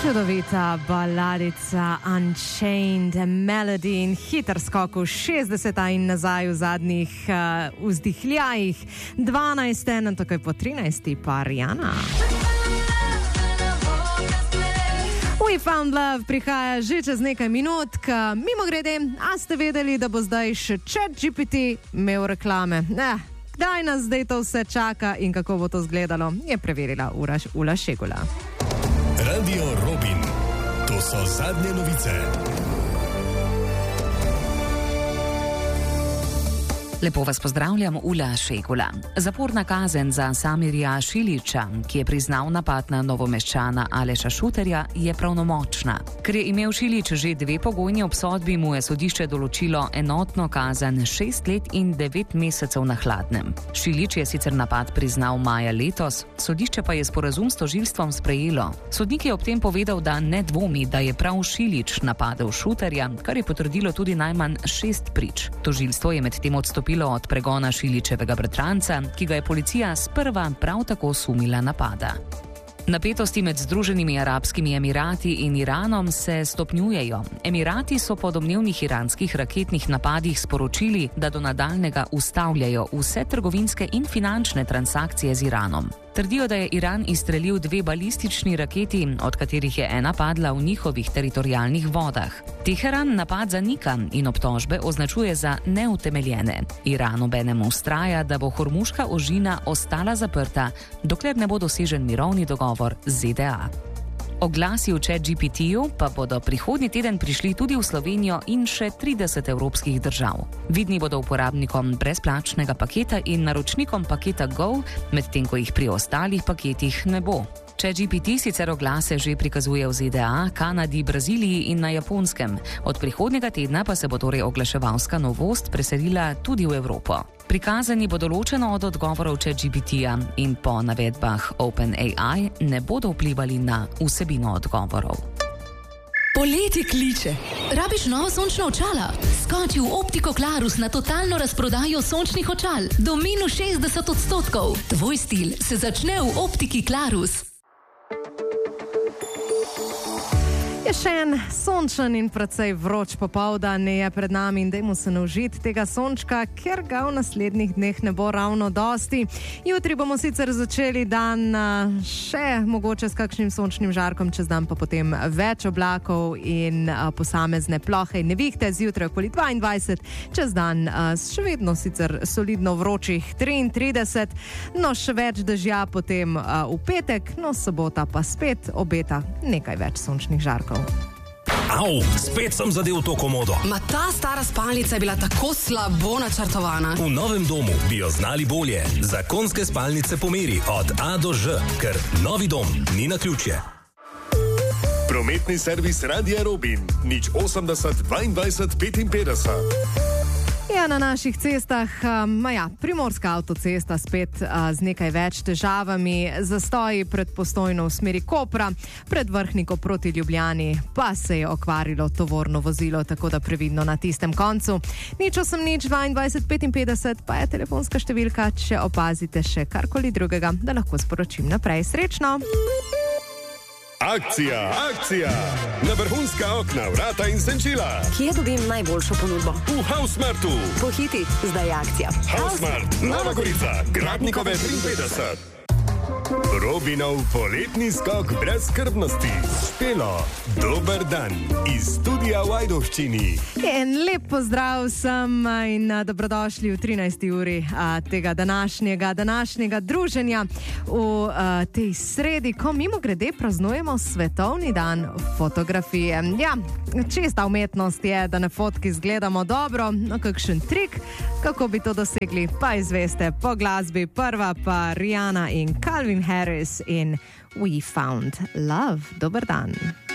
Čudovita baladica Unchained Melody in hiter skok v 60 in nazaj v zadnjih vzdihljajih. 12, no takoj po 13 pa Rihanna. We Found Love prihaja že čez nekaj minut. Mimogrede, a ste vedeli, da bo zdaj še ChatGPT imel reklame? Kdaj nas zdaj to vse čaka in kako bo to izgledalo, je preverila Ula Šegula. Radio Robin. To so zadnje novice. Lepo vas pozdravljam, Ula Šegula. Zaporna kazen za Samirja Šilića, ki je priznal napad na Novomeščana Aleša Šuterja, je pravnomočna. Ker je imel Šilić že 2 pogojni obsodbi, mu je sodišče določilo enotno kazen 6 let in 9 mesecev na hladnem. Šilić je sicer napad priznal maja letos, sodišče pa je sporazum s tožilstvom sprejelo. Sodnik je ob tem povedal, da ne dvomi, da je prav Šilić napadel Šuterja, kar je potrdilo tudi najmanj 6 prič. Tožilstvo je medtem odstopilo od pregona Šilićevega bratranca, ki ga je policija sprva prav tako sumila napada. Napetosti med Združenimi arabskimi emirati in Iranom se stopnjujejo. Emirati so po domnevnih iranskih raketnih napadih sporočili, da do nadaljnega ustavljajo vse trgovinske in finančne transakcije z Iranom. Trdijo, da je Iran izstrelil 2 balistični raketi, od katerih je ena padla v njihovih teritorialnih vodah. Teheran napad zanika in obtožbe označuje za neutemeljene. Iran obenem vztraja, da bo Hormuška ožina ostala zaprta, dokler ne bo dosežen mirovni dogovor z ZDA. Oglasi v ChatGPT-ju pa bodo prihodnji teden prišli tudi v Slovenijo in še 30 evropskih držav. Vidni bodo uporabnikom brezplačnega paketa in naročnikom paketa Go, medtem ko jih pri ostalih paketih ne bo. ChatGPT sicer oglase že prikazuje v ZDA, Kanadi, Braziliji in na Japonskem. Od prihodnjega tedna pa se bo torej oglaševalska novost preselila tudi v Evropo. Prikazani bo določeno od odgovorov ChatGPT-ja in po navedbah OpenAI ne bodo vplivali na vsebino odgovorov. Poletje kliče. Rabiš novo sončno očala? Skoči v Optiko Klarus na totalno razprodajo sončnih očal. Do minus 60%. Tvoj stil se začne v Optiki Klarus. Je še en sončen in precej vroč popoldan je pred nami in dajmo se naužiti tega sončka, ker ga v naslednjih dneh ne bo ravno dosti. Jutri bomo sicer začeli dan še mogoče s kakšnim sončnim žarkom, čez dan pa potem več oblakov in posamezne plohe in nevihte, zjutraj okoli 22, čez dan še vedno sicer solidno vročih 33, no še več dežja potem v petek, no sobota pa spet obeta nekaj več sončnih žarkov. Au, spet sem zadel to komodo. Ma ta stara spalnica je bila tako slabo načrtovana. V novem domu bi jo znali bolje. Zakonske spalnice po meri od A do Ž, ker novi dom ni naključje. Prometni servis Radia Robin, 080 22 55. Ja, na naših cestah, Primorska avtocesta spet z nekaj več težavami, zastoji pred Postojno v smeri Kopra, pred Vrhniko proti Ljubljani pa se je okvarilo tovorno vozilo, tako da previdno na tistem koncu. 080 22 55 pa je telefonska številka, če opazite še karkoli drugega, da lahko sporočim naprej. Srečno! Akcija, akcija! Na vrhunska okna, vrata in senčila. Kje dobim najboljšo ponudbo? V Hausmartu. Pohiti, zdaj je akcija. Hausmart, Nova Gorica, Gradnikove 53. Robinov poletni skok brez skrbnosti. Špelo, dober dan iz studia v Ajdovščini. En lep pozdrav vsem in dobrodošli v 13. uri tega današnjega druženja v tej sredi, ko mimogrede praznujemo Svetovni dan fotografije. Ja, čista umetnost je, da na fotki izgledamo dobro, no kakšen trik, kako bi to dosegli, pa izveste po glasbi. Prva pa Rihanna in Calvin Harris in We Found Love. Dober dan.